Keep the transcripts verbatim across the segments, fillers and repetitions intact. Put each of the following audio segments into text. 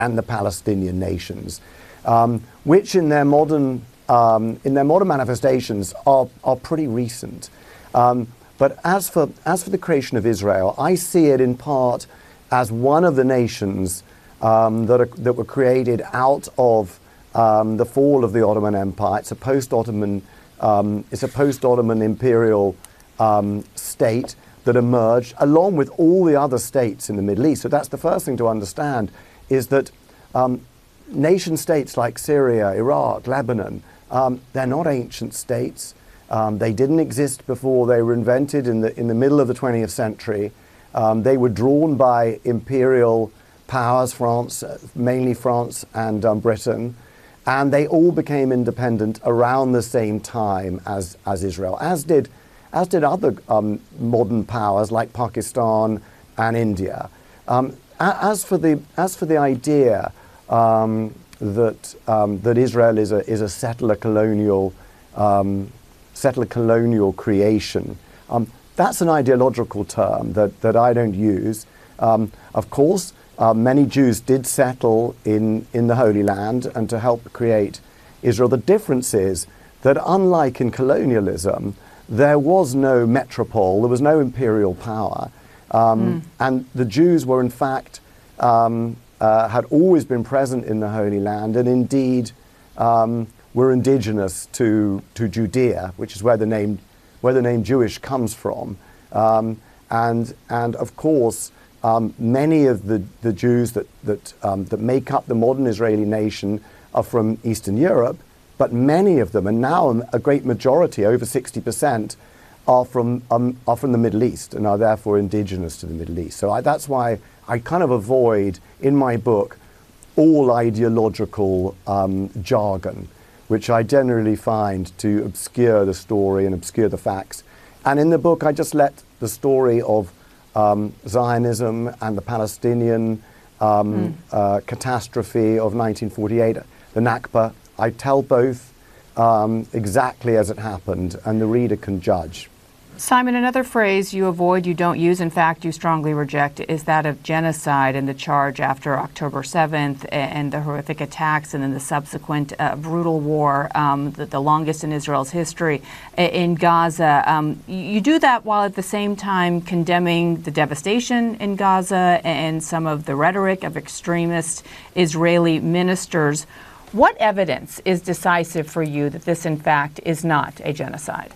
and the Palestinian nations, um, which in their modern um, in their modern manifestations are are pretty recent. Um, but as for as for the creation of Israel, I see it in part as one of the nations um, that are, that were created out of um, the fall of the Ottoman Empire. It's a post-Ottoman um, it's a post-Ottoman imperial um, state that emerged along with all the other states in the Middle East. So that's the first thing to understand, is that um, nation states like Syria, Iraq, Lebanon, um, they're not ancient states. Um, they didn't exist before. They were invented in the in the middle of the twentieth century. Um, they were drawn by imperial powers, France, uh, mainly France and um, Britain, and they all became independent around the same time as as Israel, as did as did other um, modern powers like Pakistan and India. Um, as for the as for the idea um, that um, that Israel is a is a settler colonial um, settler colonial creation, um, that's an ideological term that that I don't use. Um, of course, uh, many Jews did settle in in the Holy Land and to help create Israel. The difference is that, unlike in colonialism, there was no metropole, there was no imperial power, um, mm. and the Jews were in fact, um, uh, had always been present in the Holy Land, and indeed um, were indigenous to, to Judea, which is where the name, where the name Jewish comes from. Um, and, and of course, um, many of the, the Jews that, that, um, that make up the modern Israeli nation are from Eastern Europe, but many of them, and now a great majority, over sixty percent, are from um, are from the Middle East and are therefore indigenous to the Middle East. So I, that's why I kind of avoid in my book all ideological um, jargon, which I generally find to obscure the story and obscure the facts. And in the book, I just let the story of um, Zionism and the Palestinian um, mm. uh, catastrophe of nineteen forty-eight, the Nakba. I tell both um, exactly as it happened, and the reader can judge. Simon, another phrase you avoid, you don't use, in fact, you strongly reject, is that of genocide and the charge after October seventh and the horrific attacks and then the subsequent uh, brutal war, um, the, the longest in Israel's history, in Gaza. Um, you do that while at the same time condemning the devastation in Gaza and some of the rhetoric of extremist Israeli ministers. What evidence is decisive for you that this, in fact, is not a genocide?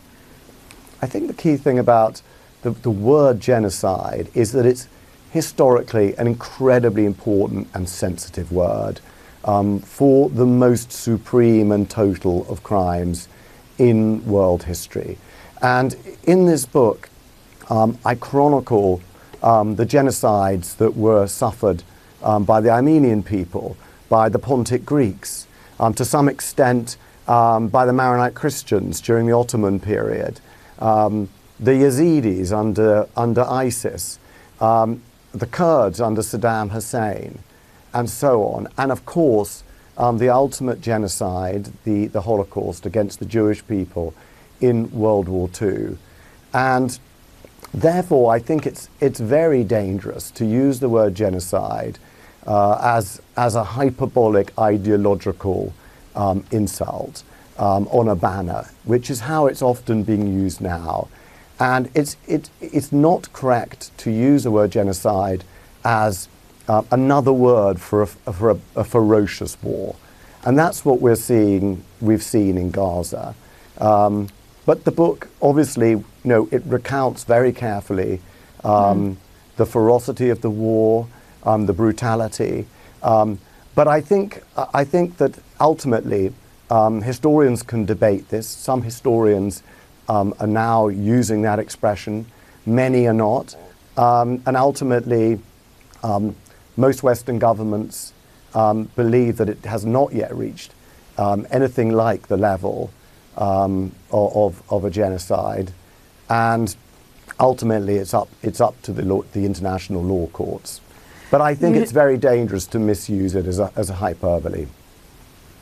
I think the key thing about the, the word genocide is that it's historically an incredibly important and sensitive word um, for the most supreme and total of crimes in world history. And in this book, um, I chronicle um, the genocides that were suffered um, by the Armenian people, by the Pontic Greeks, um, to some extent um, by the Maronite Christians during the Ottoman period, um, the Yazidis under, under ISIS, um, the Kurds under Saddam Hussein, and so on. And of course, um, the ultimate genocide, the, the Holocaust against the Jewish people in World War Two. And therefore, I think it's, it's very dangerous to use the word genocide Uh, as, as a hyperbolic ideological um, insult um, on a banner, which is how it's often being used now. And it's, it, it's not correct to use the word genocide as uh, another word for, a, for a, a ferocious war. And that's what we're seeing, we've seen in Gaza. Um, but the book, obviously, you know, it recounts very carefully um, mm. the ferocity of the war, Um, the brutality, um, but I think I think that ultimately um, historians can debate this. Some historians um, are now using that expression, many are not, um, and ultimately um, most Western governments um, believe that it has not yet reached um, anything like the level um, of, of a genocide, and ultimately it's up it's up to the law, the international law courts. But I think it's very dangerous to misuse it as a, as a hyperbole.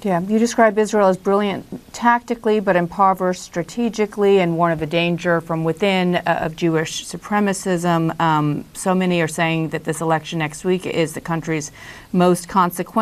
Yeah, you describe Israel as brilliant tactically, but impoverished strategically, and warn of the danger from within uh, of Jewish supremacism. Um, so many are saying that this election next week is the country's most consequential